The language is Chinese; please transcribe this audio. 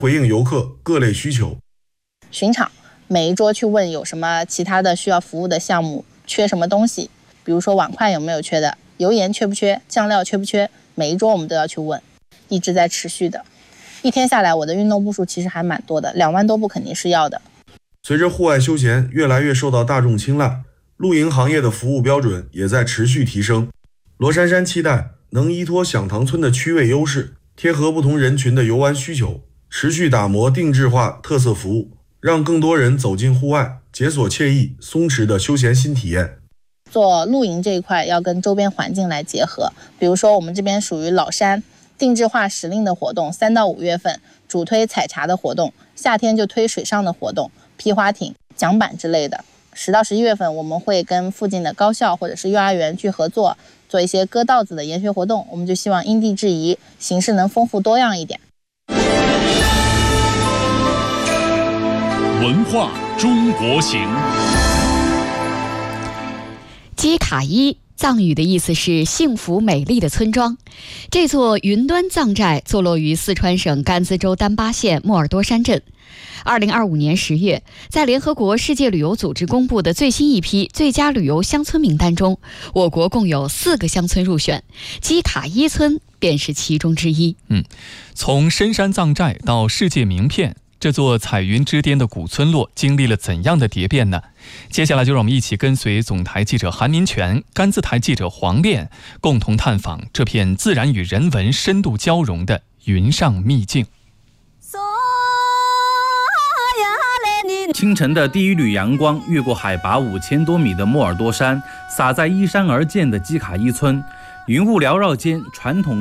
回应游客各类需求。 巡场，每一桌去问有什么其他的需要服务的项目，缺什么东西，比如说碗筷有没有缺的，油盐缺不缺，酱料缺不缺，每一桌我们都要去问，一直在持续的。一天下来，我的运动步数其实还蛮多的，2万多步肯定是要的。 随着户外休闲越来越受到大众青睐，露营行业的服务标准也在持续提升。罗珊珊期待能依托响堂村的区位优势，贴合不同人群的游玩需求，持续打磨定制化特色服务，让更多人走进户外，解锁惬意松弛的休闲新体验。 做露营这一块要跟周边环境来结合，比如说我们这边属于老山，定制化时令的活动，3到5月份主推采茶的活动，夏天就推水上的活动，皮划艇、桨板之类的。10到11月份我们会跟附近的高校或者是幼儿园去合作，做一些割稻子的研学活动，我们就希望因地制宜，形式能丰富多样一点。 文化中国行。 基卡伊藏语的意思是幸福美丽的村庄。这座云端藏寨坐落于四川省甘孜州丹巴县莫尔多山镇。2025年10月，在联合国世界旅游组织公布的最新一批最佳旅游乡村名单中，我国共有4个乡村入选，基卡伊村便是其中之一。 从深山藏寨到世界名片，这座彩云之巅的古村落经历了怎样的蝶变呢？接下来就让我们一起跟随总台记者韩民权、甘孜台记者黄炼，共同探访这片自然与人文深度交融的云上秘境。 清晨的第一缕阳光越过海拔5000多米的莫尔多山，洒在依山而建的基卡伊村，云雾缭绕间，传统